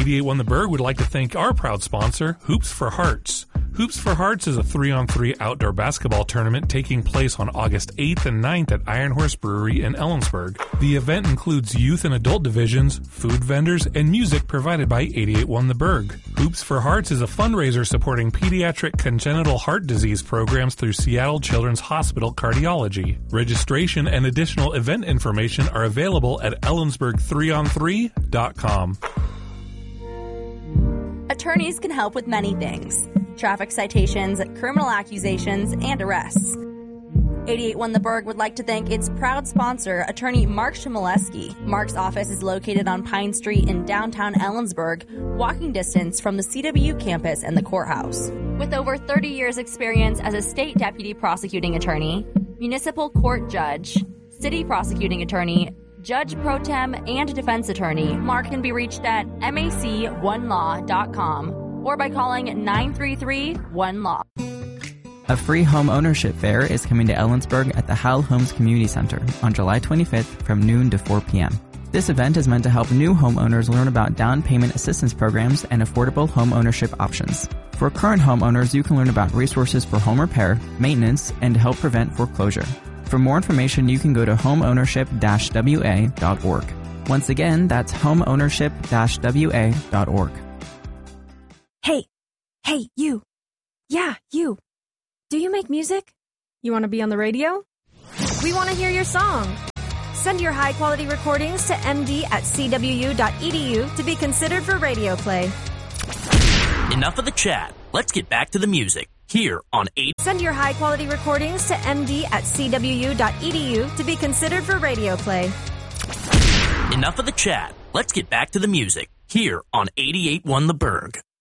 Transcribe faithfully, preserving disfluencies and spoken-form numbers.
eighty-eight one The Berg would like to thank our proud sponsor, Hoops for Hearts. Hoops for Hearts is a three on three outdoor basketball tournament taking place on August eighth and ninth at Iron Horse Brewery in Ellensburg. The event includes youth and adult divisions, food vendors, and music provided by eighty-eight one The Berg. Hoops for Hearts is a fundraiser supporting pediatric congenital heart disease programs through Seattle Children's Hospital Cardiology. Registration and additional event information are available at ellensburg three on three dot com. Attorneys can help with many things: traffic citations, criminal accusations, and arrests. eighty-eight one The Berg would like to thank its proud sponsor, attorney Mark Chmielewski. Mark's office is located on Pine Street in downtown Ellensburg, walking distance from the C W campus and the courthouse. With over thirty years experience as a state deputy prosecuting attorney, municipal court judge, city prosecuting attorney, judge pro tem, and defense attorney, Mark can be reached at mac one law dot com or by calling nine three three one law. A free home ownership fair is coming to Ellensburg at the Howell Homes Community Center on July twenty-fifth from noon to four p.m. This event is meant to help new homeowners learn about down payment assistance programs and affordable home ownership options. For current homeowners, you can learn about resources for home repair, maintenance, and to help prevent foreclosure. For more information, you can go to homeownership dash w a dot org. Once again, that's homeownership dash w a dot org. Hey, hey, you. Yeah, you. Do you make music? You want to be on the radio? We want to hear your song. Send your high-quality recordings to m d at c w u dot e d u to be considered for radio play. Enough of the chat. Let's get back to the music. Here on eight. Send your high-quality recordings to m d at c w u dot e d u to be considered for radio play. Enough of the chat. Let's get back to the music. Here on eighty-eight one The Berg.